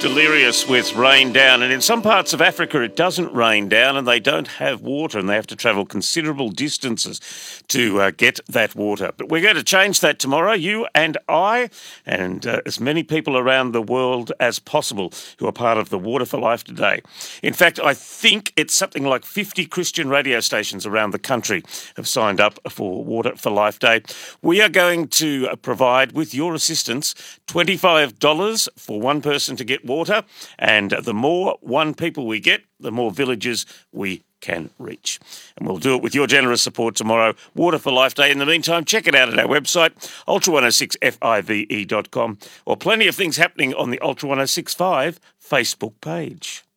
Delirious with Rain Down. And in some parts of Africa, it doesn't rain down and they don't have water and they have to travel considerable distances to get that water. But we're going to change that tomorrow, you and I, and as many people around the world as possible who are part of the Water for Life today. In fact, I think it's something like 50 Christian radio stations around the country have signed up for Water for Life Day. We are going to provide, with your assistance, $25 for one person to get water, and the more one people we get, the more villages we can reach. And we'll do it with your generous support tomorrow, Water for Life Day. In the meantime, check it out at our website, ultra1065ve.com, or plenty of things happening on the Ultra 1065 Facebook page.